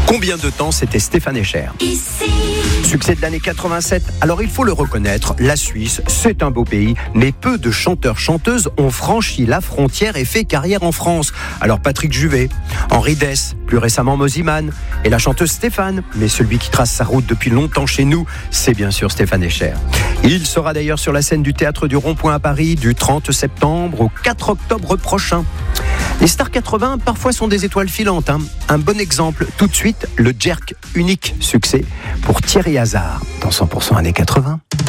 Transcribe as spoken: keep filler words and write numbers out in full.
Combien de temps c'était Stéphane Echer? Succès de l'année quatre-vingt-sept. Alors il faut le reconnaître, la Suisse, c'est un beau pays, mais peu de chanteurs-chanteuses ont franchi la frontière et fait carrière en France. Alors Patrick Juvet, Henri Dess, plus récemment Moziman, et la chanteuse Stéphane. Mais celui qui trace sa route depuis longtemps chez nous, c'est bien sûr Stéphane Echer. Il sera d'ailleurs sur la scène du Théâtre du Rond-Point à Paris du trente septembre au quatre octobre prochain. Les stars quatre-vingts, parfois, sont des étoiles filantes. Hein. Un bon exemple, tout de suite, le jerk, unique succès pour Thierry Hazard dans cent pour cent années quatre-vingts.